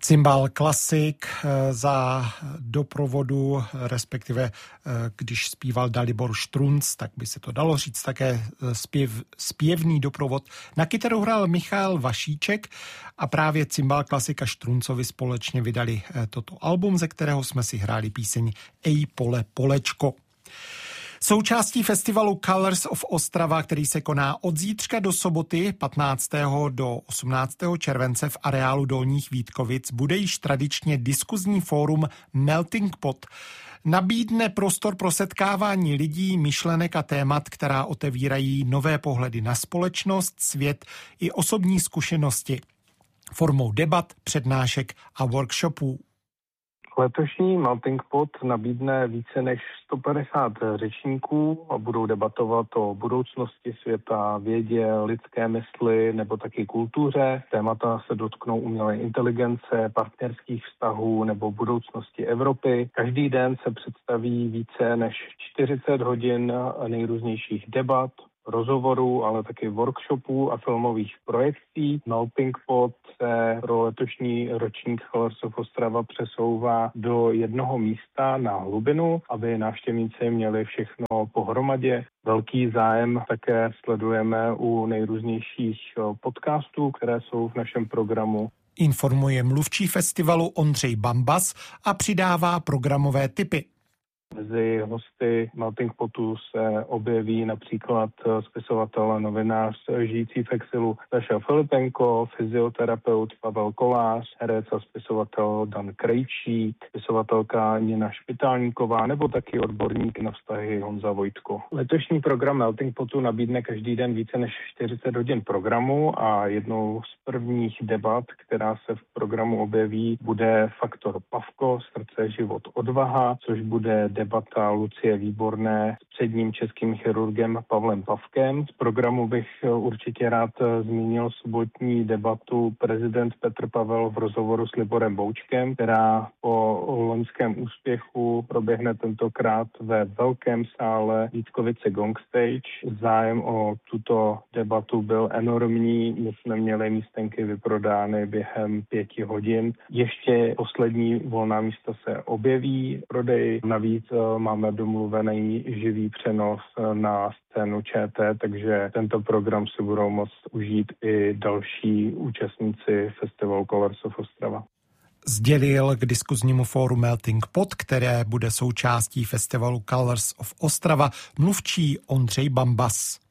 Cymbal Klasik za doprovodu, respektive když zpíval Dalibor Štrunc, tak by se to dalo říct také zpěvný doprovod. Na kytaru hrál Michal Vašíček a právě Cymbal Klasik a Štruncovi společně vydali toto album, ze kterého jsme si hráli píseň Ej pole polečko. Součástí festivalu Colors of Ostrava, který se koná od zítřka do soboty 15. do 18. července v areálu Dolních Vítkovic, bude již tradičně diskuzní fórum Melting Pot. Nabídne prostor pro setkávání lidí, myšlenek a témat, která otevírají nové pohledy na společnost, svět i osobní zkušenosti formou debat, přednášek a workshopů. Letošní Melting Pot nabídne více než 150 řečníků a budou debatovat o budoucnosti světa, vědě, lidské mysli nebo taky kultuře. Témata se dotknou umělé inteligence, partnerských vztahů nebo budoucnosti Evropy. Každý den se představí více než 40 hodin nejrůznějších debat, rozhovorů, ale taky workshopů a filmových projekcí. Melting Pot se pro letošní ročník Colors of Ostrava přesouvá do jednoho místa na Hlubinu, aby návštěvníci měli všechno pohromadě. Velký zájem také sledujeme u nejrůznějších podcastů, které jsou v našem programu. Informuje mluvčí festivalu Ondřej Bambas a přidává programové tipy. Mezi hosty Melting Potu se objeví například spisovatel a novinář žijící v exilu Saša Filipenko, fyzioterapeut Pavel Kolář, herec a spisovatel Dan Krejčík, spisovatelka Nina Špitálníková nebo taky odborník na vztahy Honza Vojtko. Letošní program Melting Potu nabídne každý den více než 40 hodin programu a jednou z prvních debat, která se v programu objeví, bude Faktor Pavko, srdce, život, odvaha, což bude debata Lucie Výborné s předním českým chirurgem Pavlem Pavkem. Z programu bych určitě rád zmínil sobotní debatu prezident Petr Pavel v rozhovoru s Liborem Boučkem, která po loňském úspěchu proběhne tentokrát ve velkém sále Vítkovice Gong Stage. Zájem o tuto debatu byl enormní, my jsme měli místenky vyprodány během 5 hodin. Ještě poslední volná místa se objeví v prodeji. Navíc máme domluvený živý přenos na scénu ČT, takže tento program si budou moct užít i další účastníci festivalu Colors of Ostrava. Sdělil k diskuznímu fóru Melting Pot, které bude součástí festivalu Colors of Ostrava, mluvčí Ondřej Bambas.